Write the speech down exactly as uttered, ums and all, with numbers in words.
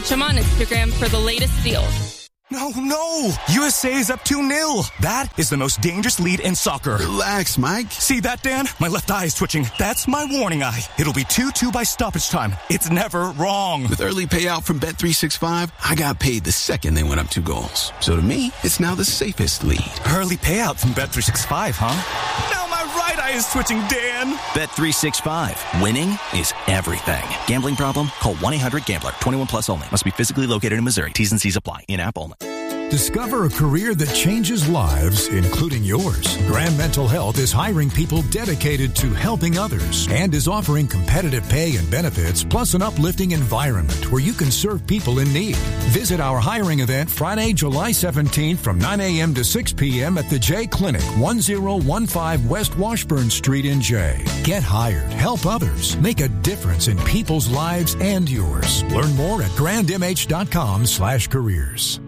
Watch them on Instagram for the latest deals. No, no! U S A is up two nil. That is the most dangerous lead in soccer. Relax, Mike. See that, Dan? My left eye is twitching. That's my warning eye. It'll be two two by stoppage time. It's never wrong. With early payout from Bet three sixty-five, I got paid the second they went up two goals. So to me, it's now the safest lead. Early payout from Bet three sixty-five, huh? Now my right eye is twitching, Dan. Bet three sixty-five. Winning is everything. Gambling problem? Call one eight hundred gambler. twenty-one plus only. Must be physically located in Missouri. T's and C's apply. In-app only. Discover a career that changes lives, including yours. Grand Mental Health is hiring people dedicated to helping others and is offering competitive pay and benefits, plus an uplifting environment where you can serve people in need. Visit our hiring event Friday, July seventeenth from nine a.m. to six p.m. at the Jay Clinic, one oh one five West Washburn Street in Jay. Get hired, help others, make a difference in people's lives and yours. Learn more at grand m h dot com slash careers.